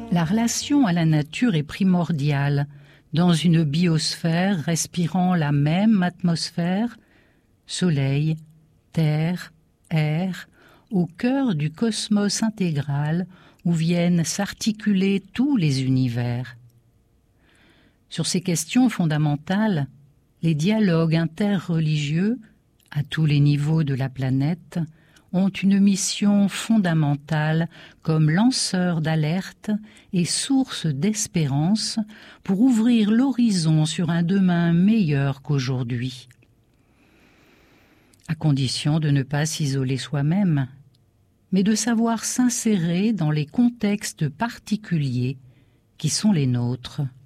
La relation à la nature est primordiale dans une biosphère respirant la même atmosphère, soleil, terre, air, au cœur du cosmos intégral où viennent s'articuler tous les univers. Sur ces questions fondamentales, les dialogues interreligieux, à tous les niveaux de la planète, ont une mission fondamentale comme lanceur d'alerte et source d'espérance pour ouvrir l'horizon sur un demain meilleur qu'aujourd'hui. À condition de ne pas s'isoler soi-même, mais de savoir s'insérer dans les contextes particuliers qui sont les nôtres.